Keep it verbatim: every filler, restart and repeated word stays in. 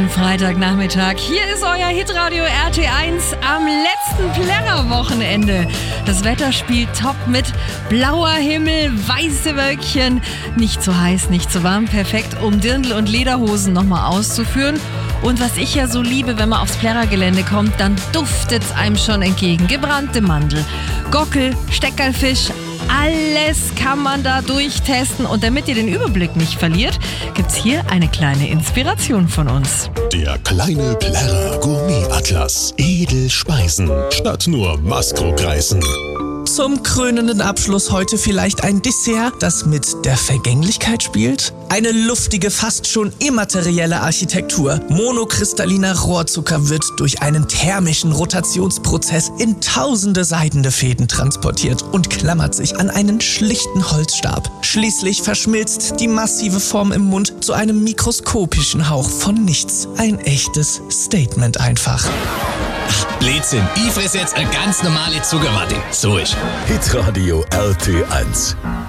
schönen Freitagnachmittag. Hier ist euer Hitradio R T eins am letzten Plärrer-Wochenende. Das Wetter spielt top mit. Blauer Himmel, weiße Wölkchen. Nicht zu heiß, nicht zu warm. Perfekt, um Dirndl und Lederhosen nochmal auszuführen. Und was ich ja so liebe, wenn man aufs Plärrer-Gelände kommt, dann duftet's einem schon entgegen. Gebrannte Mandel, Gockel, Steckerlfisch, alles kann man da durchtesten. Und damit ihr den Überblick nicht verliert, gibt's hier eine kleine Inspiration von uns. Der kleine Plärrer Gourmet-Atlas. Edelspeisen statt nur Maskrokreisen. Zum krönenden Abschluss heute vielleicht ein Dessert, das mit der Vergänglichkeit spielt. Eine luftige, fast schon immaterielle Architektur. Monokristalliner Rohrzucker wird durch einen thermischen Rotationsprozess in tausende seidene Fäden transportiert und klammert sich an einen schlichten Holzstab. Schließlich verschmilzt die massive Form im Mund zu einem mikroskopischen Hauch von nichts. Ein echtes Statement einfach. Blödsinn, ich fress jetzt eine ganz normale Zuckerwatte. So ist. Hitradio R T eins.